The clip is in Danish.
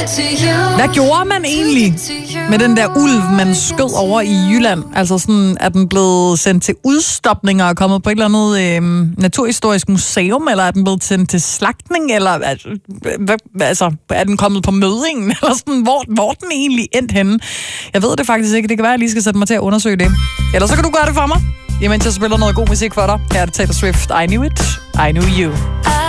Hvad gjorde man egentlig med den der ulv, man skød over i Jylland? Altså sådan, er den blevet sendt til udstopninger og kommet på et eller andet naturhistorisk museum, eller er den blevet sendt til slagtning, eller altså, er den kommet på mødingen, eller sådan, hvor den egentlig endt henne? Jeg ved det faktisk ikke. Det kan være, at jeg lige skal sætte mig til at undersøge det. Eller så kan du gøre det for mig, imens jeg spiller noget god musik for dig. Her er det Taylor Swift, I Knew It, I Knew You.